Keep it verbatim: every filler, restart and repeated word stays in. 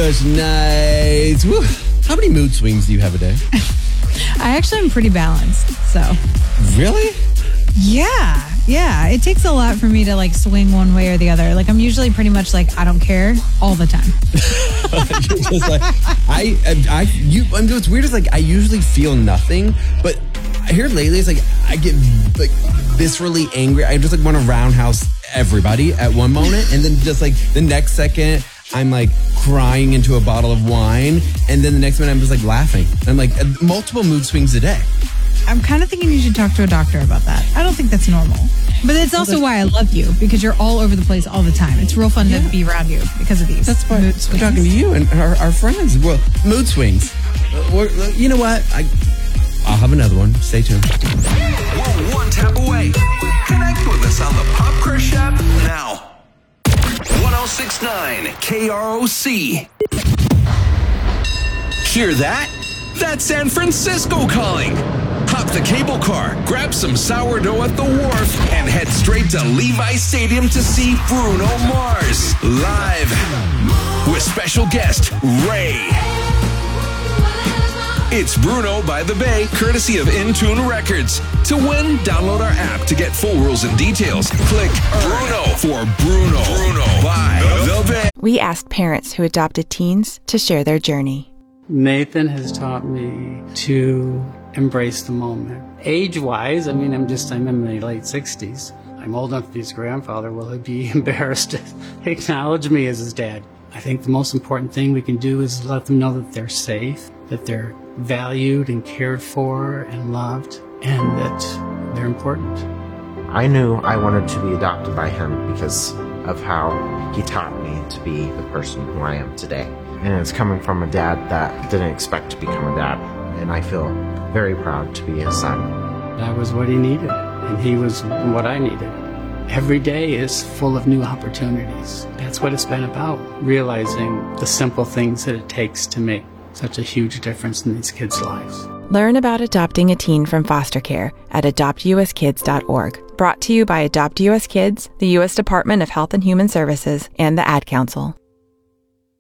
Push nights. Woo. How many mood swings do you have a day? I actually am pretty balanced, so. Really? Yeah, yeah. It takes a lot for me to like swing one way or the other. Like I'm usually pretty much like I don't care all the time. You're just like I, I, you. I mean, what's weird is like I usually feel nothing, but here lately it's like I get like viscerally angry. I just like want to roundhouse everybody at one moment, and then just like the next second I'm like crying into a bottle of wine, and then the next minute I'm just like laughing. I'm like multiple mood swings a day. I'm kind of thinking you should talk to a doctor about that. I don't think that's normal. But it's also why I love you, because you're all over the place all the time. It's real fun yeah. to be around you because of these. That's why mood swings. I'm talking to you and our, our friends. Well, mood swings. We're, you know what? I, I'll have another one. Stay tuned. We're one tap away. Connect with us on the Pop Crush app now. ten sixty-nine K R O C. Hear that? That's San Francisco calling. Hop the cable car, grab some sourdough at the wharf, and head straight to Levi's Stadium to see Bruno Mars live with special guest Ray. It's Bruno by the Bay, courtesy of Intune Records. To win, download our app to get full rules and details. Click Bruno for Bruno. Bruno by the Bay. We asked parents who adopted teens to share their journey. Nathan has taught me to embrace the moment. Age-wise, I mean, I'm just, I'm in my late sixties. I'm old enough to be his grandfather. Will he be embarrassed to acknowledge me as his dad? I think the most important thing we can do is let them know that they're safe, that they're valued and cared for and loved, and that they're important. I knew I wanted to be adopted by him because of how he taught me to be the person who I am today. And it's coming from a dad that didn't expect to become a dad. And I feel very proud to be his son. That was what he needed, and he was what I needed. Every day is full of new opportunities. That's what it's been about, realizing the simple things that it takes to make such a huge difference in these kids' lives. Learn about adopting a teen from foster care at adopt u s kids dot org. Brought to you by Adopt U S Kids, the U S Department of Health and Human Services, and the Ad Council.